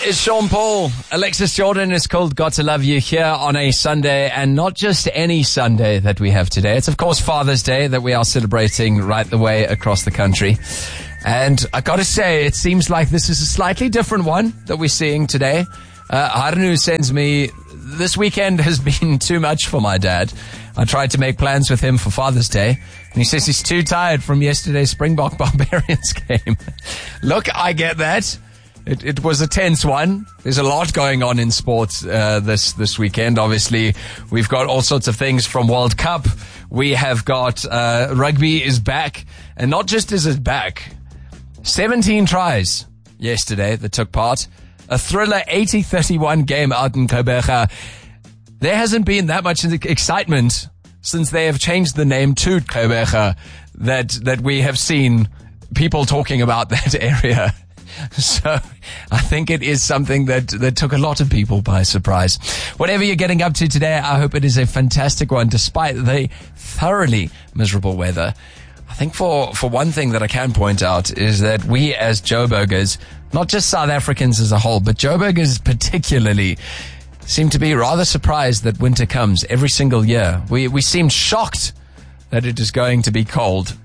It's Sean Paul. Alexis Jordan is called Got to Love You here on a Sunday, and not just any Sunday that we have today. It's, of course, Father's Day that we are celebrating right the way across the country. And I got to say, it seems like this is a slightly different one that we're seeing today. Harnu sends me, this weekend has been too much for my dad. I tried to make plans with him for Father's Day, and he says he's too tired from yesterday's Springbok Barbarians game. Look, I get that. It was a tense one. There's a lot going on in sports this weekend. Obviously, we've got all sorts of things from World Cup. We have got rugby is back, and not just is it back. 17 tries yesterday that took part. A thriller 80-31 game out in Gqeberha. There hasn't been that much excitement since they have changed the name to Gqeberha that we have seen people talking about that area. So I think it is something that took a lot of people by surprise. Whatever you're getting up to today, I hope it is a fantastic one despite the thoroughly miserable weather. I think for one thing that I can point out is that we as Joburgers, not just South Africans as a whole, but Joburgers particularly, seem to be rather surprised that winter comes every single year. We seem shocked that it is going to be cold.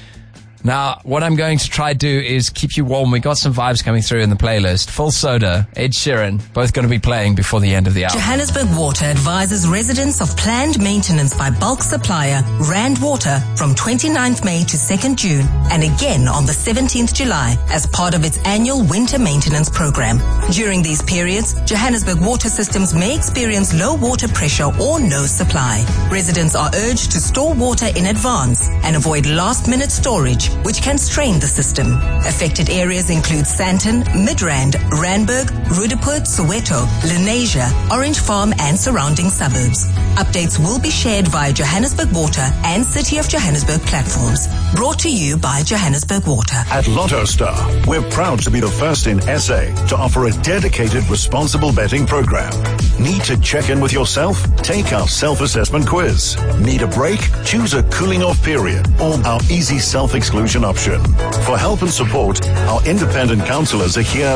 Now, what I'm going to try to do is keep you warm. We got some vibes coming through in the playlist. Full Soda, Ed Sheeran, both going to be playing before the end of the hour. Johannesburg Water advises residents of planned maintenance by bulk supplier Rand Water from 29th May to 2nd June and again on the 17th July as part of its annual winter maintenance program. During these periods, Johannesburg water systems may experience low water pressure or no supply. Residents are urged to store water in advance and avoid last-minute storage, which can strain the system. Affected areas include Sandton, Midrand, Randburg, Roodepoort, Soweto, Lenasia, Orange Farm and surrounding suburbs. Updates will be shared via Johannesburg Water and City of Johannesburg platforms. Brought to you by Johannesburg Water. At Lotto Star, we're proud to be the first in SA to offer a dedicated responsible betting program. Need to check in with yourself? Take our self-assessment quiz. Need a break? Choose a cooling off period or our easy self-exclusion option. For help and support, our independent counselors are here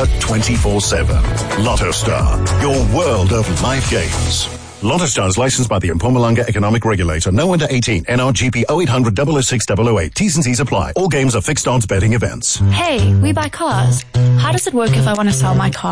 24/7. Lotto Star, your world of life games. Lotto Star is licensed by the Mpumalanga Economic Regulator. No under 18. NRGP 0800 006 008. T's and C's apply. All games are fixed odds betting events. Hey, we buy cars. How does it work if I want to sell my car?